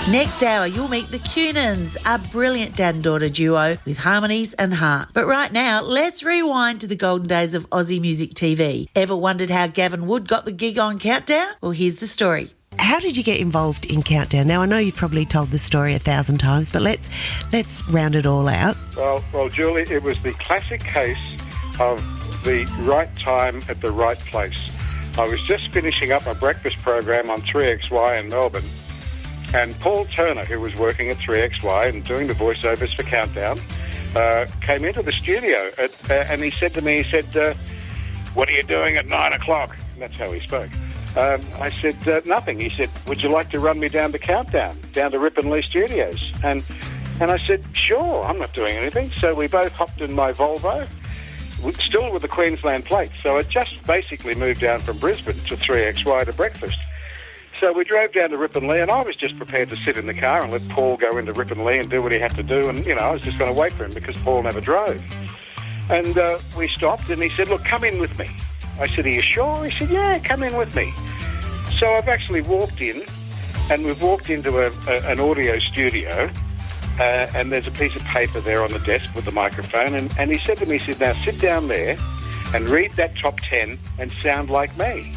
Next hour, you'll meet the Cunans, a brilliant dad and daughter duo with harmonies and heart. But right now, let's rewind to the golden days of Aussie music TV. Ever wondered how Gavin Wood got the gig on Countdown? Well, here's the story. How did you get involved in Countdown? Now, I know you've probably told the story 1,000 times, but let's round it all out. Well, Julie, it was the classic case of the right time at the right place. I was just finishing up a breakfast program on 3XY in Melbourne, and Paul Turner, who was working at 3XY and doing the voiceovers for Countdown, came into the studio and he said to me, what are you doing at 9 o'clock? And that's how he spoke. I said, nothing. He said, would you like to run me down to Countdown, down to Rip and Lee Studios? And I said, sure, I'm not doing anything. So we both hopped in my Volvo, still with the Queensland plate. So I just basically moved down from Brisbane to 3XY to breakfast. So we drove down to Rip and Lee, and I was just prepared to sit in the car and let Paul go into Rip and Lee and do what he had to do. And, I was just going to wait for him because Paul never drove. And we stopped, and he said, look, come in with me. I said, are you sure? He said, yeah, come in with me. So I've actually walked in, and we've walked into an audio studio, and there's a piece of paper there on the desk with the microphone. And he said to me, he said, now sit down there and read that top 10 and sound like me.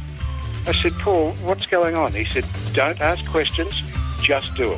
I said, Paul, what's going on? He said, don't ask questions, just do it.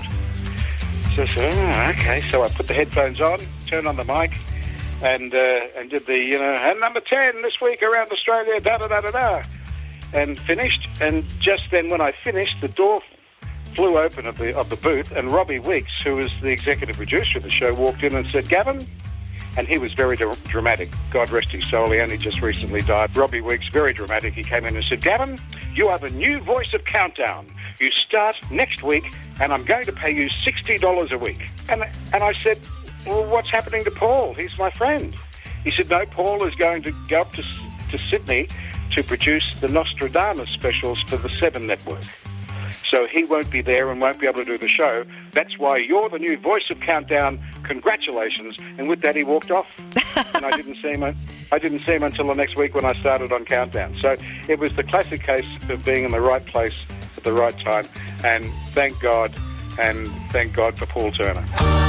So I said, okay. So I put the headphones on, turned on the mic, and did the, and number 10 this week around Australia, da-da-da-da-da, and finished. And just then when I finished, the door flew open of the booth, and Robbie Weeks, who was the executive producer of the show, walked in and said, Gavin, and he was very dramatic. God rest his soul, he only just recently died. Robbie Weeks, very dramatic. He came in and said, Gavin, you are the new voice of Countdown. You start next week, and I'm going to pay you $60 a week. And I said, well, what's happening to Paul? He's my friend. He said, no, Paul is going to go up to Sydney to produce the Nostradamus specials for the 7 Network. So he won't be there and won't be able to do the show. That's why you're the new voice of Countdown. Congratulations. And with that, he walked off. And I didn't see him until the next week when I started on Countdown. So it was the classic case of being in the right place at the right time. And thank God for Paul Turner.